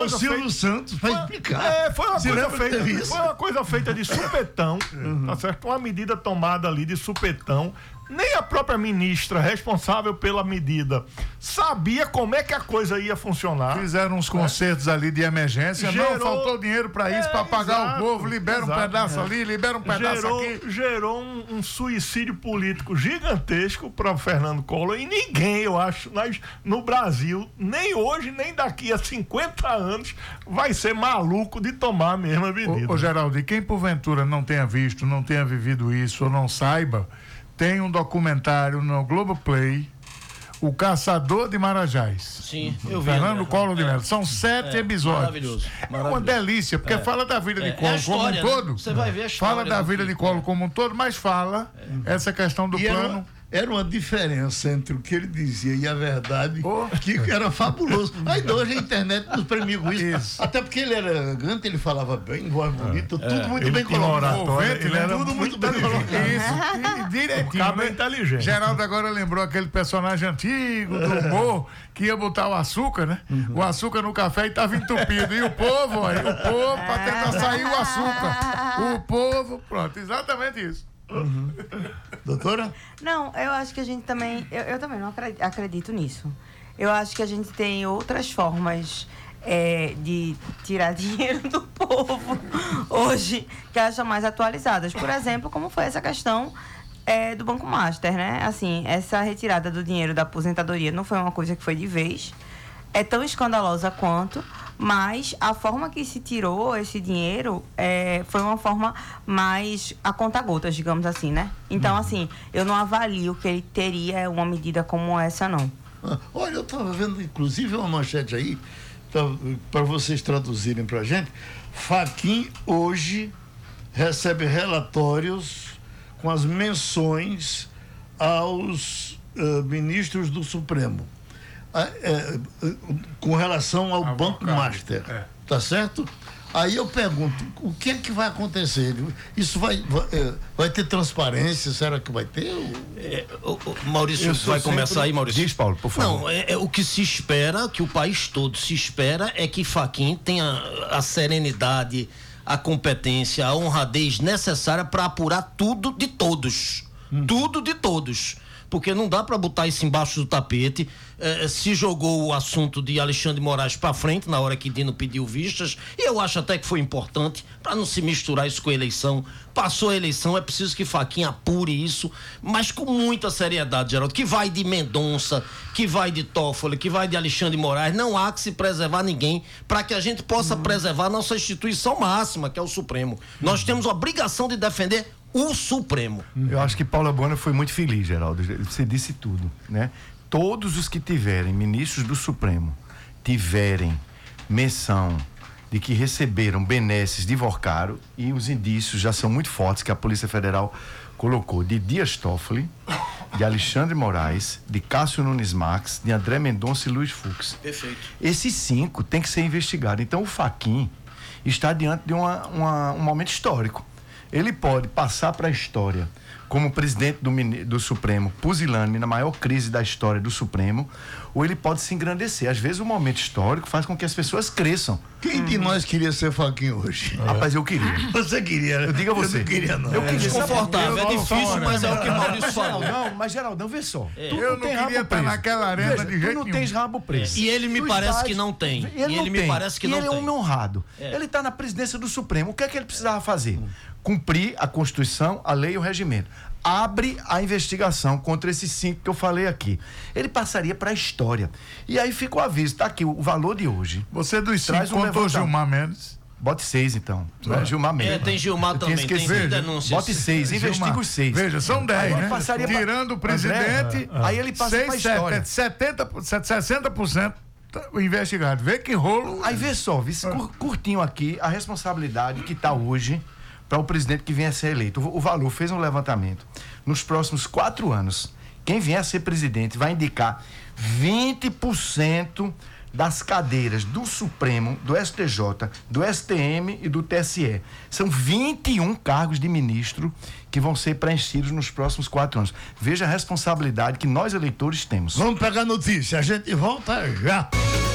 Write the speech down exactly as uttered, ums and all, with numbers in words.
coisa o Silvio feita, Santos vai explicar. É, foi uma, coisa feita, foi uma coisa feita de supetão, uhum. tá certo? Uma medida tomada ali de supetão. Nem a própria ministra responsável pela medida sabia como é que a coisa ia funcionar. Fizeram uns concertos é. ali de emergência, gerou, não faltou dinheiro para isso, é, para pagar exato, o povo, libera exato, um pedaço é. ali, libera um pedaço gerou, aqui. Gerou um, um suicídio político gigantesco para Fernando Collor e ninguém, eu acho, nós, no Brasil, nem hoje, nem daqui a cinquenta anos, vai ser maluco de tomar a mesma medida. Ô, ô Geraldo, e quem porventura não tenha visto, não tenha vivido isso ou não saiba, tem um documentário no Globoplay, O Caçador de Marajás. Sim, eu vi. Fernando Collor de Mello. São sete é, episódios. Maravilhoso, maravilhoso. É uma delícia, porque é. fala da vida de Collor é como um todo. Né? Você vai ver a história. Fala da vida de Collor como um todo, mas fala é. essa questão do e plano. Era uma, era uma diferença entre o que ele dizia e a verdade, oh. que era fabuloso. Ainda hoje a internet nos premia com isso. isso. Até porque ele era elegante, ele falava bem, voz bonita, é. tudo muito ele bem colocado. Ele, ele era tudo muito, muito bem colocado. Isso, direitinho. O cabo é inteligente. Geraldo agora lembrou aquele personagem antigo do humor que ia botar o açúcar, né? Uhum. O açúcar no café e tava entupido. E o povo, aí, o povo, pra tentar sair o açúcar. O povo, pronto, exatamente isso. Uhum. Doutora? Não, eu acho que a gente também, eu, eu também não acredito, acredito nisso. Eu acho que a gente tem outras formas é, de tirar dinheiro do povo hoje que acham mais atualizadas. Por exemplo, como foi essa questão é, do Banco Master, né? Assim, essa retirada do dinheiro da aposentadoria não foi uma coisa que foi de vez. É tão escandalosa quanto, mas a forma que se tirou esse dinheiro é, foi uma forma mais a conta-gotas, digamos assim, né? Então, assim, eu não avalio que ele teria uma medida como essa, não. Ah, olha, eu estava vendo, inclusive, uma manchete aí, para vocês traduzirem para a gente. Fachin hoje recebe relatórios com as menções aos uh, ministros do Supremo. É, é, com relação ao Banco Master, é. tá certo? Aí eu pergunto, o que é que vai acontecer? Isso vai, vai, vai ter transparência? Será que vai ter? É, o, o Maurício, vai começar sempre... aí, Maurício? Diz, Paulo, por favor. Não, é, é o que se espera, que o país todo se espera, é que Fachin tenha a serenidade, a competência, a honradez necessária para apurar tudo de todos. Hum. Tudo de todos. Porque não dá para botar isso embaixo do tapete. Eh, se jogou o assunto de Alexandre de Moraes para frente na hora que Dino pediu vistas, e eu acho até que foi importante para não se misturar isso com a eleição. Passou a eleição, é preciso que Fachin apure isso, mas com muita seriedade, Geraldo, que vai de Mendonça, que vai de Toffoli, que vai de Alexandre de Moraes. Não há que se preservar ninguém para que a gente possa hum. preservar a nossa instituição máxima, que é o Supremo. Hum. Nós temos a obrigação de defender o Supremo. Eu acho que Paula Bonner foi muito feliz, Geraldo. Você disse tudo, né? Todos os que tiverem ministros do Supremo tiverem menção de que receberam benesses de Vorcaro, e os indícios já são muito fortes que a Polícia Federal colocou, de Dias Toffoli, de Alexandre Moraes, de Cássio Nunes Marques, de André Mendonça e Luiz Fux. Perfeito. Esses cinco têm que ser investigados. Então o Fachin está diante de uma, uma, um momento histórico. Ele pode passar para a história como presidente do, do Supremo pusilânime na maior crise da história do Supremo, ou ele pode se engrandecer. Às vezes o momento histórico faz com que as pessoas cresçam. Quem de nós queria ser Fachin hoje? É. Rapaz, eu queria. Você queria, né? Eu digo a você. Eu não queria, não. Eu queria. Desconfortável, é difícil, mas é o que o Maurício falou. Não, mas Geraldão, vê só. É. Eu não queria estar naquela arena Veja, de jeito nenhum. Tu não nenhum. tens rabo preso. É. E ele me tu parece estás... que não tem. Ele e não ele tem. me parece que e não ele tem. é um homem honrado. É. Ele está na presidência do Supremo. O que é que ele precisava fazer? Hum. Cumprir a Constituição, a lei e o regimento. Abre a investigação contra esses cinco que eu falei aqui. Ele passaria para a história. E aí fica o aviso, tá aqui o, o valor de hoje. Você dos cinco um contou Gilmar Mendes? Bote seis, então. É. Gilmar Mendes. É, tem Gilmar também, tem denúncias. Bote seis, investiga os seis. Veja, são dez, né? Tirando pra... o presidente, André, aí ele passa para a história. setenta, sessenta por cento investigado. Vê que rolo. Aí vê só, vê curtinho aqui a responsabilidade que está hoje para o presidente que venha a ser eleito. O, o Valor fez um levantamento. Nos próximos quatro anos, quem vier a ser presidente vai indicar vinte por cento das cadeiras do Supremo, do S T J, do S T M e do T S E. São vinte e um cargos de ministro que vão ser preenchidos nos próximos quatro anos. Veja a responsabilidade que nós eleitores temos. Vamos pegar a notícia, a gente volta já.